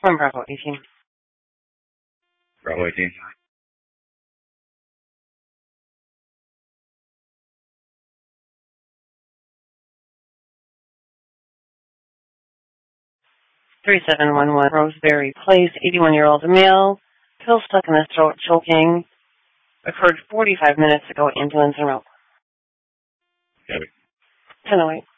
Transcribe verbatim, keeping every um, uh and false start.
One Bravo eighteen. Bravo eighteen. three seven one one Roseberry Place, eighty-one-year-old male, pill stuck in the throat, choking. Occurred forty-five minutes ago, ambulance en route. Copy. ten oh eight.